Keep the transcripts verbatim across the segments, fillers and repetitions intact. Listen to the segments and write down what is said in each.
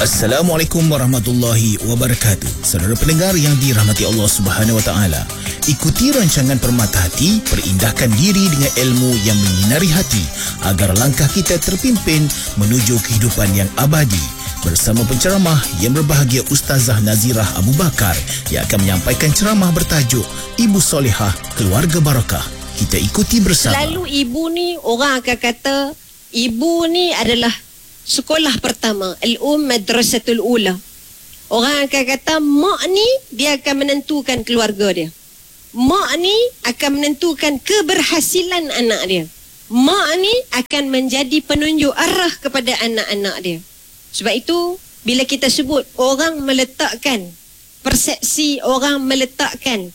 Assalamualaikum warahmatullahi wabarakatuh. Saudara pendengar yang dirahmati Allah Subhanahu wa taala, ikuti rancangan Permata Hati, perindahkan diri dengan ilmu yang menyinari hati agar langkah kita terpimpin menuju kehidupan yang abadi. Bersama penceramah yang berbahagia Ustazah Nazirah Abu Bakar yang akan menyampaikan ceramah bertajuk Ibu Solehah Keluarga Barakah. Kita ikuti bersama. Selalu ibu ni, orang akan kata ibu ni adalah sekolah pertama, al-um madrasatul ula. Orang akan kata mak ni dia akan menentukan keluarga dia. Mak ni akan menentukan keberhasilan anak dia. Mak ni akan menjadi penunjuk arah kepada anak-anak dia. Sebab itu bila kita sebut orang meletakkan persepsi, orang meletakkan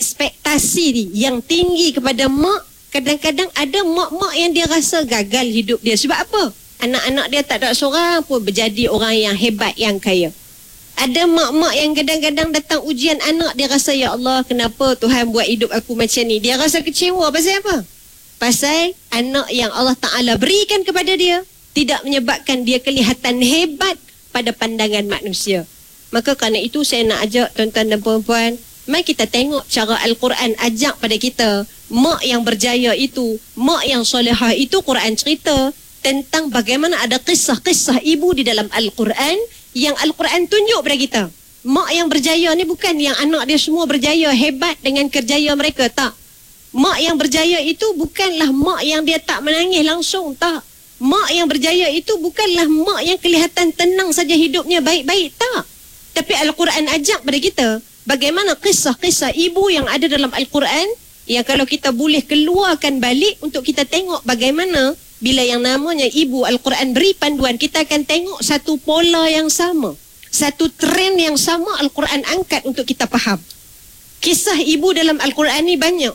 ekspektasi yang tinggi kepada mak, kadang-kadang ada mak-mak yang dia rasa gagal hidup dia. Sebab apa? Anak-anak dia tak ada seorang pun berjadi orang yang hebat, yang kaya. Ada mak-mak yang kadang-kadang datang ujian anak, dia rasa, ya Allah, kenapa Tuhan buat hidup aku macam ni? Dia rasa kecewa. Pasal apa? Pasal anak yang Allah Ta'ala berikan kepada dia tidak menyebabkan dia kelihatan hebat pada pandangan manusia. Maka kerana itu saya nak ajak tuan-tuan dan puan-puan, mari kita tengok cara Al-Quran ajak pada kita. Mak yang berjaya itu, mak yang solehah itu, Quran cerita tentang bagaimana ada kisah-kisah ibu di dalam Al-Quran yang Al-Quran tunjuk pada kita. Mak yang berjaya ni bukan yang anak dia semua berjaya hebat dengan kerjaya mereka, tak. Mak yang berjaya itu bukanlah mak yang dia tak menangis langsung, tak. Mak yang berjaya itu bukanlah mak yang kelihatan tenang saja hidupnya baik-baik, tak. Tapi Al-Quran ajak pada kita bagaimana kisah-kisah ibu yang ada dalam Al-Quran yang kalau kita boleh keluarkan balik untuk kita tengok bagaimana bila yang namanya ibu Al-Quran beri panduan, kita akan tengok satu pola yang sama, satu trend yang sama Al-Quran angkat untuk kita faham. Kisah ibu dalam Al-Quran ni banyak.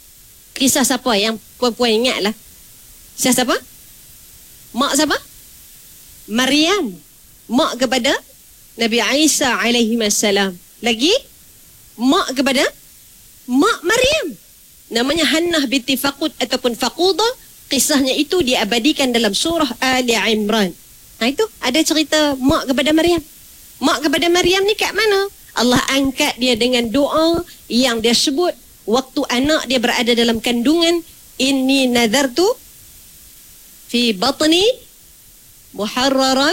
Kisah siapa yang puan-puan ingat lah? Kisah siapa? Mak siapa? Maryam. Mak kepada Nabi Isa alaihi wassalam. Lagi? Mak kepada Mak Maryam. Namanya Hannah binti Faqud ataupun Faqudah. Kisahnya itu diabadikan dalam surah Ali Imran. Nah itu ada cerita mak kepada Maryam. Mak kepada Maryam ni kat mana? Allah angkat dia dengan doa yang dia sebut waktu anak dia berada dalam kandungan. Inni nadartu fi batni muharraran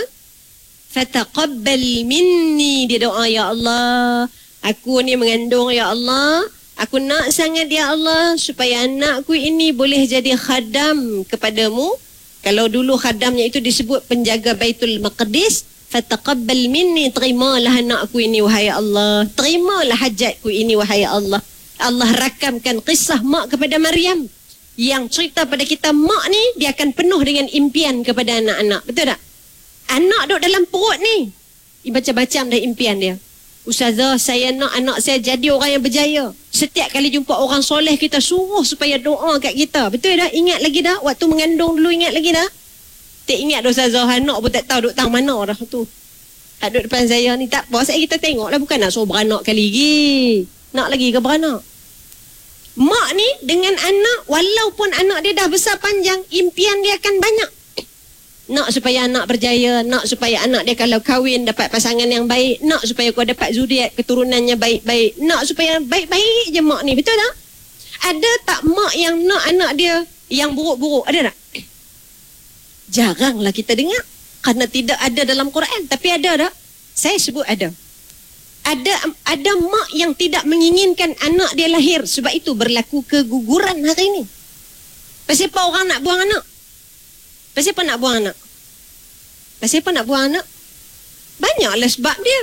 fataqabbal minni. Dia doa, ya Allah, aku ni mengandung, ya Allah, aku nak sangat, ya Allah, supaya anakku ini boleh jadi khadam kepadamu. Kalau dulu khadamnya itu disebut penjaga Baitul Maqdis, fataqabbal minni, terimalah anakku ini wahai Allah, terimalah hajatku ini wahai Allah. Allah rakamkan kisah mak kepada Maryam yang cerita pada kita mak ni dia akan penuh dengan impian kepada anak-anak. Betul tak? Anak duduk dalam perut ni, macam-macam dah impian dia. Ustazah, saya nak anak saya jadi orang yang berjaya. Setiap kali jumpa orang soleh, kita suruh supaya doa kat kita. Betul tak? Ingat lagi dah? Waktu mengandung dulu ingat lagi dah? Tak ingat dah Ustazah, anak pun tak tahu duduk tang mana dah tu. Tak duduk depan saya ni. Tak apa, saya kita tengok lah. Bukan nak suruh beranak kali lagi. Nak lagi ke beranak? Mak ni dengan anak, walaupun anak dia dah besar panjang, impian dia akan banyak. Nak supaya anak berjaya, nak supaya anak dia kalau kahwin dapat pasangan yang baik, nak supaya kau dapat zuriat keturunannya baik-baik, nak supaya baik-baik je mak ni. Betul tak? Ada tak mak yang nak anak dia yang buruk-buruk? Ada tak? Jaranglah kita dengar kerana tidak ada dalam Quran. Tapi ada tak? Saya sebut ada. Ada ada mak yang tidak menginginkan anak dia lahir. Sebab itu berlaku keguguran hari ini. Pasal apa orang nak buang anak? Pasal apa nak buang anak? Pasal apa nak buang anak? Banyaklah sebab dia.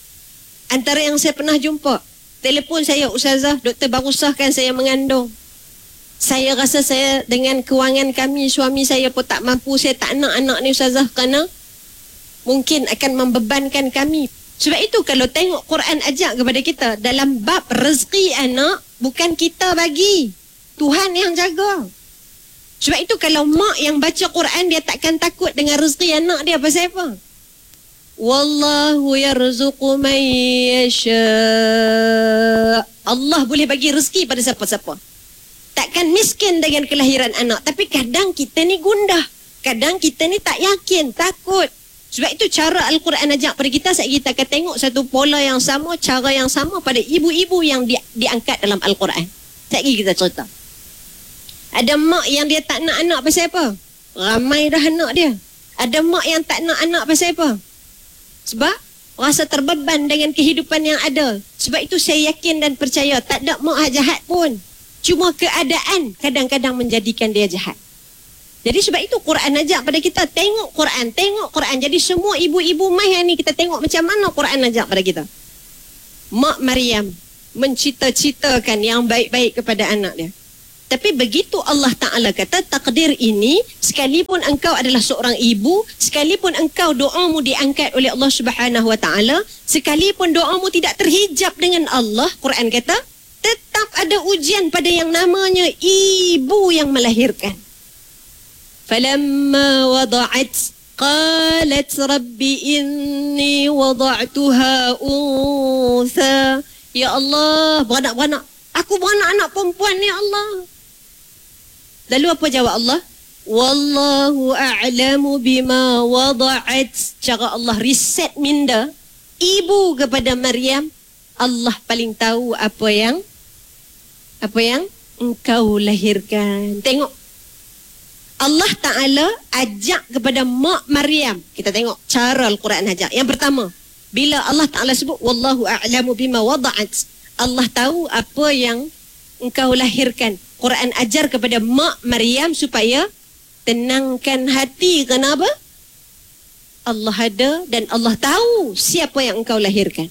Antara yang saya pernah jumpa, telefon saya, Ustazah, doktor baru sahkan saya mengandung. Saya rasa saya dengan kewangan kami, suami saya pun tak mampu, saya tak nak anak ni Ustazah kerana mungkin akan membebankan kami. Sebab itu kalau tengok Quran ajak kepada kita dalam bab rezeki anak, bukan kita bagi, Tuhan yang jaga. Sebab itu kalau mak yang baca Quran, dia takkan takut dengan rezeki anak dia. Pasal apa? Wallahu yarzuqu man yasha. Allah boleh bagi rezeki pada siapa-siapa. Takkan miskin dengan kelahiran anak. Tapi kadang kita ni gundah. Kadang kita ni tak yakin, takut. Sebab itu cara Al-Quran ajak pada kita, saat kita akan tengok satu pola yang sama, cara yang sama pada ibu-ibu yang di, diangkat dalam Al-Quran. Sekejap lagi kita cerita. Ada mak yang dia tak nak anak pasal apa? Ramai dah anak dia. Ada mak yang tak nak anak pasal apa? Sebab rasa terbeban dengan kehidupan yang ada. Sebab itu saya yakin dan percaya tak ada mak jahat pun. Cuma keadaan kadang-kadang menjadikan dia jahat. Jadi sebab itu Quran ajak pada kita, tengok Quran, tengok Quran. Jadi semua ibu-ibu mai ni kita tengok macam mana Quran ajak pada kita. Mak Maryam mencita-citakan yang baik-baik kepada anak dia. Tapi begitu Allah Ta'ala kata takdir ini, sekalipun engkau adalah seorang ibu, sekalipun engkau doamu diangkat oleh Allah Subhanahu Wa Ta'ala, sekalipun doamu tidak terhijab dengan Allah, Quran kata, tetap ada ujian pada yang namanya ibu yang melahirkan. فَلَمَّا وَضَعَتْ قَالَتْ رَبِّ إِنِّي وَضَعْتُهَا أُنْثَى. Ya Allah, beranak-beranak. Aku beranak anak perempuan ni Allah. Lalu apa jawab Allah? Wallahu a'lamu bima wada'at. Cara Allah reset minda ibu kepada Maryam, Allah paling tahu apa yang apa yang engkau lahirkan. Tengok, Allah Ta'ala ajak kepada mak Maryam. Kita tengok cara Al-Quran ajak. Yang pertama, bila Allah Ta'ala sebut wallahu a'lamu bima wada'at, Allah tahu apa yang engkau lahirkan. Quran ajar kepada mak Maryam supaya tenangkan hati. Kenapa? Allah ada dan Allah tahu siapa yang engkau lahirkan.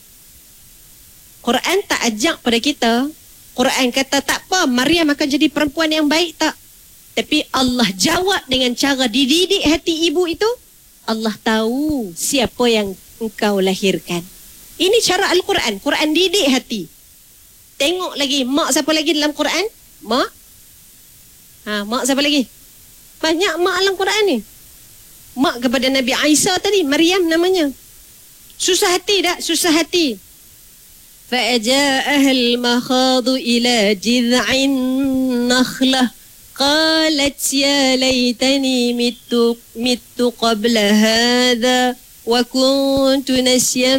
Quran tak ajak pada kita, Quran kata tak apa, Maryam akan jadi perempuan yang baik, tak. Tapi Allah jawab dengan cara dididik hati ibu itu. Allah tahu siapa yang engkau lahirkan. Ini cara Al-Quran. Quran didik hati. Tengok lagi, mak siapa lagi dalam Quran? Mak? Ha, mak siapa lagi? Banyak mak dalam Quran ni. Mak kepada Nabi Isa tadi, Maryam namanya. Susah hati tak? Susah hati. فَأَجَاءَهَا الْمَخَاضُ إِلَى جِذْعِ النَّخْلَةِ قالت يا ليتني مت مت قبل هذا وكنت نسيا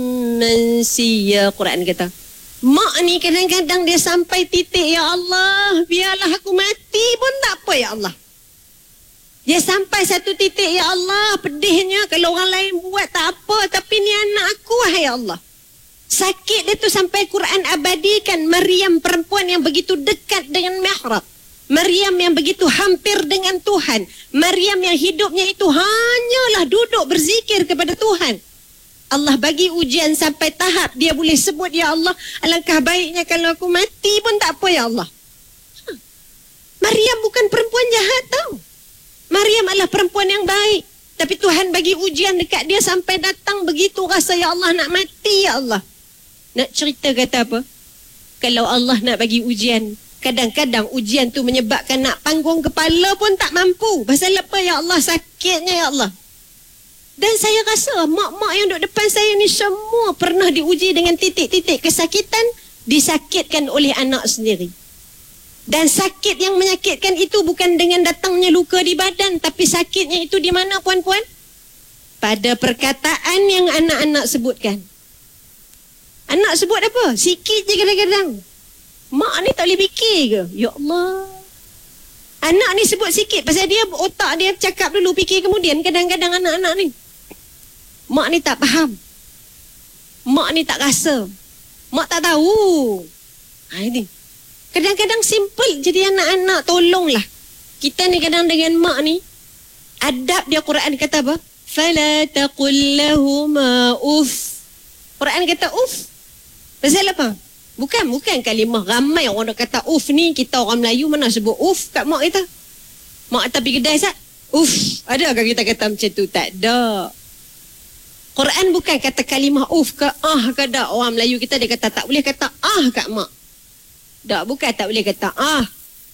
منسيا. Quran kata, mak ni kadang-kadang dia sampai titik, ya Allah, biarlah aku mati pun tak apa ya Allah. Dia sampai satu titik, ya Allah, pedihnya kalau orang lain buat tak apa, tapi ni anak aku, ya Allah. Sakit dia tu sampai Quran abadikan Maryam perempuan yang begitu dekat dengan mihrab. Maryam yang begitu hampir dengan Tuhan. Maryam yang hidupnya itu hanyalah duduk berzikir kepada Tuhan. Allah bagi ujian sampai tahap dia boleh sebut, ya Allah, alangkah baiknya kalau aku mati pun tak apa, ya Allah. Ha. Maryam bukan perempuan jahat tau. Maryam adalah perempuan yang baik. Tapi Tuhan bagi ujian dekat dia sampai datang begitu rasa, ya Allah, nak mati, ya Allah. Nak cerita kata apa? Kalau Allah nak bagi ujian, kadang-kadang ujian tu menyebabkan nak panggung kepala pun tak mampu. Pasal apa, ya Allah? Sakitnya, ya Allah. Dan saya rasa mak-mak yang duduk depan saya ni semua pernah diuji dengan titik-titik kesakitan, disakitkan oleh anak sendiri. Dan sakit yang menyakitkan itu bukan dengan datangnya luka di badan, tapi sakitnya itu di mana, puan-puan? Pada perkataan yang anak-anak sebutkan. Anak sebut apa? Sikit je kadang-kadang. Mak ni tak boleh fikir ke? Ya Allah. Anak ni sebut sikit pasal dia otak dia cakap dulu, fikir kemudian. Kadang-kadang anak-anak ni, mak ni tak faham. Mak ni tak rasa. Mak tak tahu. Ha, ini. Kadang-kadang simple jadi anak-anak, tolonglah. Kita ni kadang dengan mak ni, adab dia Quran kata apa? Fala taqul lahuma uff. Quran kata uff. Pasal apa? Bukan, bukan kalimah. Ramai orang nak kata uff ni. Kita orang Melayu mana sebut uff kat mak kita? Mak kita pergi kedai, Sat? Uff. Adakah kita kata macam tu? Tak ada. Quran bukan kata kalimah uff ke ah ke tak. Orang Melayu kita dia kata tak boleh kata ah kat mak. Tak, bukan tak boleh kata ah.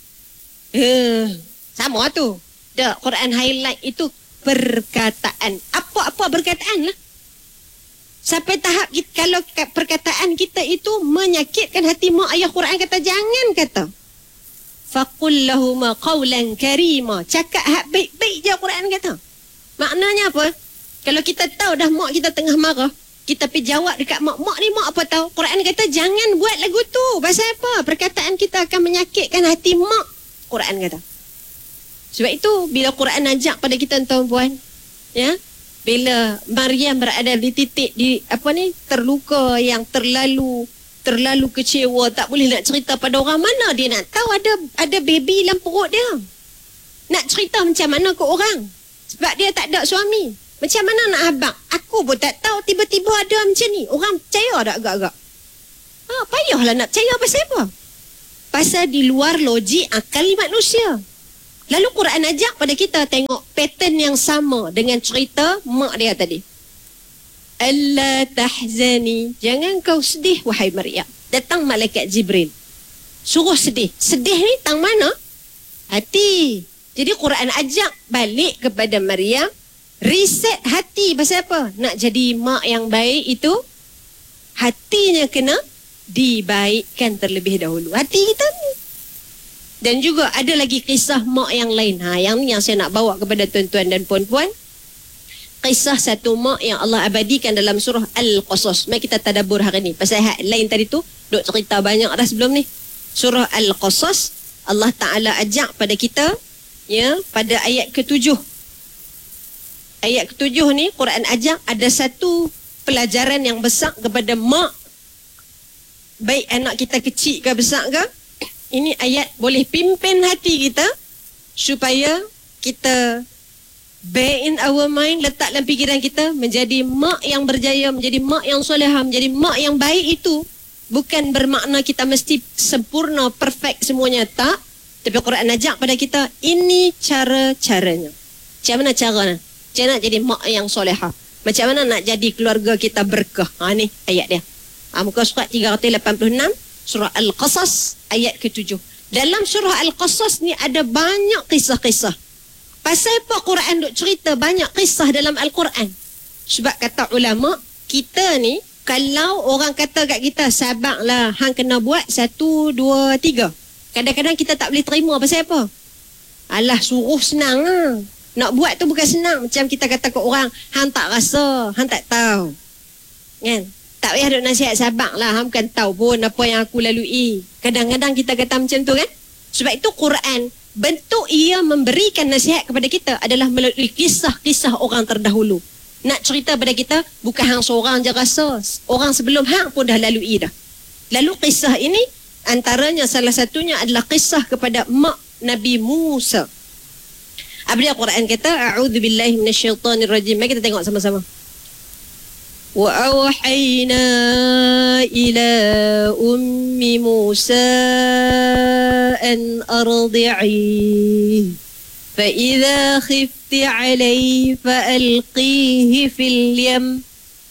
Eh, sama tu. Tak, Quran highlight itu perkataan. Apa-apa perkataan lah. Sampai tahap kita, kalau perkataan kita itu menyakitkan hati mak ayah, Quran kata jangan kata. Faqul lahuma qawlan karima. Cakap hak baik-baik je Quran kata. Maknanya apa? Kalau kita tahu dah mak kita tengah marah, kita pergi jawab dekat mak. Mak ni mak apa tahu? Quran kata jangan buat lagu tu. Pasal apa? Perkataan kita akan menyakitkan hati mak. Quran kata. Sebab itu bila Quran ajak pada kita tuan-puan, ya, bila Maryam berada di titik di apa ni terluka yang terlalu terlalu kecewa, tak boleh nak cerita pada orang, mana dia nak tahu ada ada baby dalam perut dia. Nak cerita macam mana ke orang? Sebab dia tak ada suami. Macam mana nak habaq? Aku pun tak tahu, tiba-tiba ada macam ni. Orang percaya tak agak-agak? Ha, payahlah nak percaya pasal apa? Pasal di luar logik akal manusia. Lalu Quran ajak pada kita tengok pattern yang sama dengan cerita mak dia tadi. Alla tahzani, jangan kau sedih wahai Maryam. Datang malaikat Jibril, suruh sedih. Sedih ni tang mana? Hati. Jadi Quran ajak balik kepada Maryam, reset hati. Pasal apa? Nak jadi mak yang baik itu hatinya kena dibaikkan terlebih dahulu. Hati kita ni. Dan juga ada lagi kisah mak yang lain. Ha, yang ni yang saya nak bawa kepada tuan-tuan dan puan-puan. Kisah satu mak yang Allah abadikan dalam surah Al-Qasas. Mari kita tadabbur hari ni. Pasal hak lain tadi tu duk cerita banyak dah sebelum ni. Surah Al-Qasas, Allah Ta'ala ajak pada kita, ya, pada ayat ketujuh. Ayat ketujuh ni Quran ajak ada satu pelajaran yang besar kepada mak. Baik anak kita kecil ke besar ke, ini ayat boleh pimpin hati kita supaya kita bear in our mind, letak dalam fikiran kita, menjadi mak yang berjaya, menjadi mak yang solehah, menjadi mak yang baik. Itu bukan bermakna kita mesti sempurna, perfect semuanya, tak. Tapi Quran ajak pada kita, ini cara-caranya. Macam mana caranya? Macam mana jadi mak yang solehah? Macam mana nak jadi keluarga kita berkah? Ha, ni ayat dia. Ha, muka surat tiga ratus lapan puluh enam, surah Al-Qasas, ayat ketujuh. Dalam surah Al-Qasas ni ada banyak kisah-kisah. Pasal apa Quran duk cerita banyak kisah dalam Al-Quran? Sebab kata ulama, kita ni, kalau orang kata kat kita, sabarlah, hang kena buat satu, dua, tiga. Kadang-kadang kita tak boleh terima. Pasal apa? Alah, suruh senang lah. Nak buat tu bukan senang. Macam kita kata ke orang, hang tak rasa, hang tak tahu. Kan? Tak payah duk nasihat, sabarlah, hang bukan tahu pun apa yang aku lalui. Kadang-kadang kita kata macam tu kan? Sebab itu Quran, bentuk ia memberikan nasihat kepada kita adalah melalui kisah-kisah orang terdahulu. Nak cerita pada kita, bukan hang seorang je rasa. Orang sebelum hang pun dah lalui dah. Lalu kisah ini, antaranya salah satunya adalah kisah kepada mak Nabi Musa. Apa dia Quran kata? A'udzubillahi minasyaitanirrajim. Mari kita tengok sama-sama. وَأَوْحَيْنَا إِلَىٰ أُمِّ مُوسَىٰ أَنْ أَرْضِعِيهِ فَإِذَا خِفْتِ عَلَيْهِ فَأَلْقِيهِ فِي الْيَمِّ